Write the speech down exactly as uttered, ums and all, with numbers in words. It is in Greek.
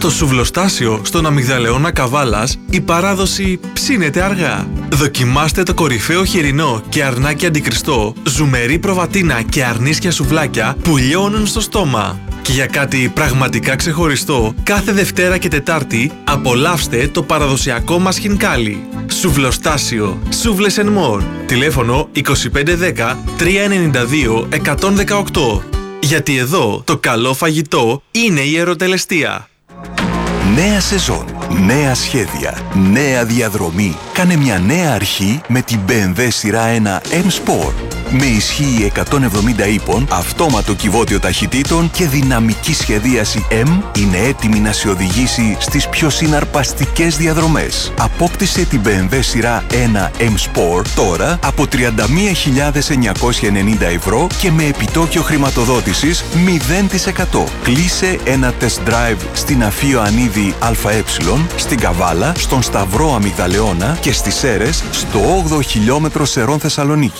Στο σουβλοστάσιο στον Αμυγδαλεώνα Καβάλας η παράδοση ψήνεται αργά. Δοκιμάστε το κορυφαίο χοιρινό και αρνάκι αντικριστό, ζουμερή προβατίνα και αρνίσια σουβλάκια που λιώνουν στο στόμα. Και για κάτι πραγματικά ξεχωριστό, κάθε Δευτέρα και Τετάρτη απολαύστε το παραδοσιακό μας χινκάλι. Σουβλοστάσιο, Σούβλες and More. Τηλέφωνο είκοσι πέντε δέκα τριακόσια ενενήντα δύο εκατόν δεκαοκτώ. Γιατί εδώ το καλό φαγητό είναι η ερωτελεστία. Νέα σεζόν, νέα σχέδια, νέα διαδρομή. Κάνε μια νέα αρχή με την μπι εμ ντάμπλιου σειρά ένα M-Sport. Με ισχύ εκατόν εβδομήντα ύπων, αυτόματο κυβότιο ταχυτήτων και δυναμική σχεδίαση M, είναι έτοιμη να σε οδηγήσει στις πιο συναρπαστικές διαδρομές. Απόκτησε την μπι εμ ντάμπλιου σειρά ένα M-Sport τώρα από τριάντα μία χιλιάδες εννιακόσια ενενήντα ευρώ και με επιτόκιο χρηματοδότησης μηδέν τοις εκατό. Κλείσε ένα test drive στην Αφείο Ανίδη ΑΕ, στην Καβάλα, στον Σταυρό Αμυγδαλεώνα και στις Σέρρες στο όγδοο χιλιόμετρο Σερών Θεσσαλονίκη.